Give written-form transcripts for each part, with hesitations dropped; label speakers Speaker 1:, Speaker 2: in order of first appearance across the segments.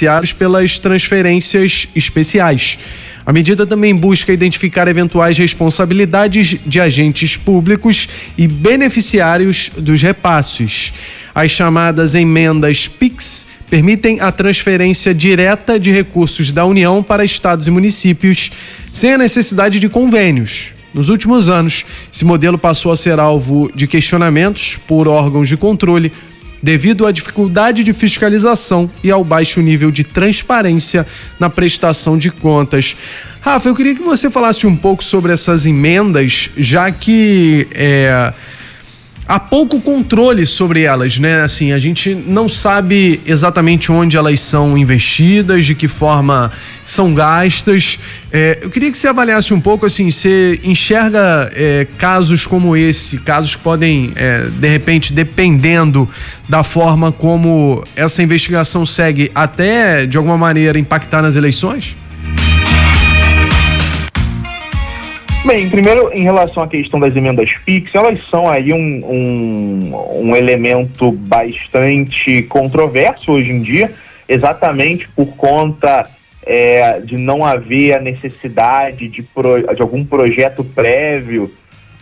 Speaker 1: beneficiados pelas transferências especiais. A medida também busca identificar eventuais responsabilidades de agentes públicos e beneficiários dos repasses. As chamadas emendas PIX permitem a transferência direta de recursos da União para estados e municípios, sem a necessidade de convênios. Nos últimos anos, esse modelo passou a ser alvo de questionamentos por órgãos de controle, devido à dificuldade de fiscalização e ao baixo nível de transparência na prestação de contas. Rafa, eu queria que você falasse um pouco sobre essas emendas, já que há pouco controle sobre elas, né? Assim, a gente não sabe exatamente onde elas são investidas, de que forma são gastas. Eu queria que você avaliasse um pouco, assim, você enxerga casos como esse, casos que podem, de repente, dependendo da forma como essa investigação segue, até, de alguma maneira, impactar nas eleições?
Speaker 2: Bem, primeiro, em relação à questão das emendas PIX, elas são aí um elemento bastante controverso hoje em dia, exatamente por conta de não haver a necessidade de algum projeto prévio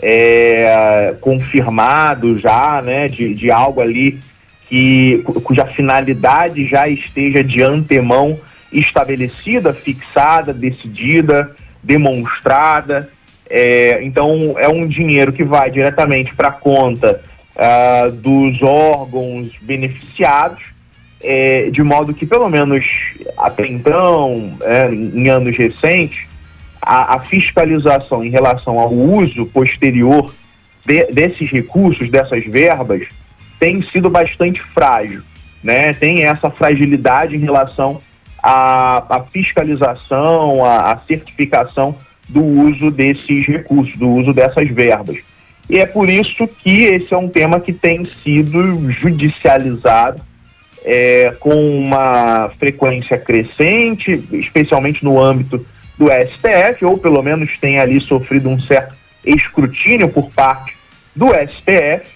Speaker 2: confirmado já, né, de algo ali cuja finalidade já esteja de antemão estabelecida, fixada, decidida, demonstrada. Então é um dinheiro que vai diretamente para a conta dos órgãos beneficiados, de modo que, pelo menos até então, em anos recentes, a fiscalização em relação ao uso posterior desses recursos, dessas verbas, tem sido bastante frágil, né? Tem essa fragilidade em relação à fiscalização, à certificação do uso desses recursos, do uso dessas verbas. E é por isso que esse é um tema que tem sido judicializado com uma frequência crescente, especialmente no âmbito do STF, ou pelo menos tem ali sofrido um certo escrutínio por parte do STF,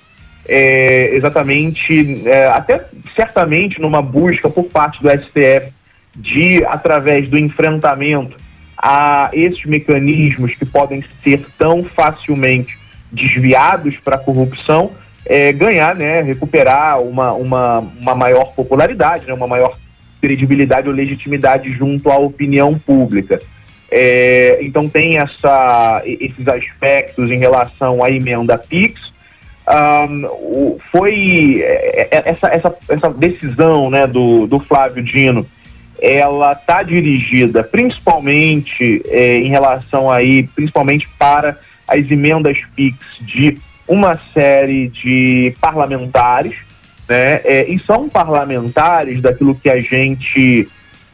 Speaker 2: até certamente numa busca por parte do STF de, através do enfrentamento a esses mecanismos que podem ser tão facilmente desviados para a corrupção, ganhar, né, recuperar uma maior popularidade, né, uma maior credibilidade ou legitimidade junto à opinião pública. Então tem esses aspectos em relação à emenda PIX. Essa decisão, né, do Flávio Dino, ela está dirigida principalmente principalmente para as emendas PIX de uma série de parlamentares, né? E são parlamentares daquilo que a gente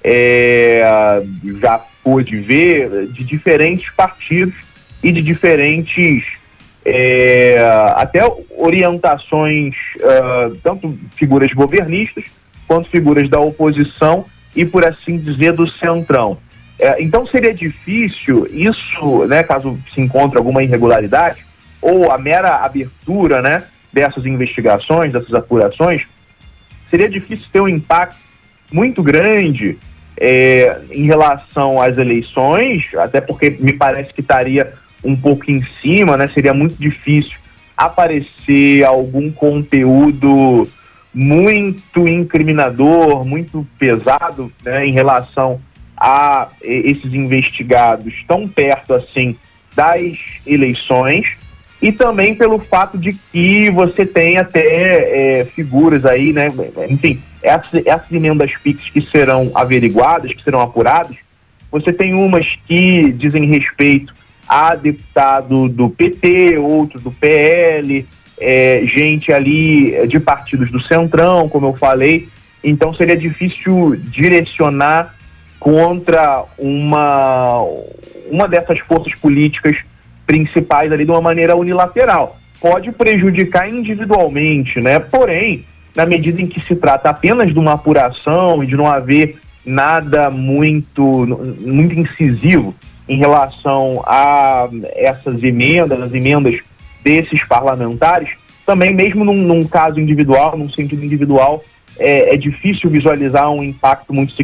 Speaker 2: já pôde ver, de diferentes partidos e de diferentes até orientações, tanto figuras governistas quanto figuras da oposição e, por assim dizer, do centrão. Então seria difícil isso, né, caso se encontre alguma irregularidade, ou a mera abertura, né, dessas investigações, dessas apurações, seria difícil ter um impacto muito grande em relação às eleições, até porque me parece que estaria um pouco em cima, né, seria muito difícil aparecer algum conteúdo muito incriminador, muito pesado, né, em relação a esses investigados tão perto assim das eleições, e também pelo fato de que você tem até figuras aí, né, enfim, essas emendas PIX que serão averiguadas, que serão apuradas, você tem umas que dizem respeito a deputado do PT, outros do PL, gente ali de partidos do Centrão, como eu falei. Então seria difícil direcionar contra uma dessas forças políticas principais ali de uma maneira unilateral. Pode prejudicar individualmente, né? Porém, na medida em que se trata apenas de uma apuração e de não haver nada muito incisivo em relação a essas emendas, as emendas desses parlamentares, também mesmo num caso individual, num sentido individual, é difícil visualizar um impacto muito significativo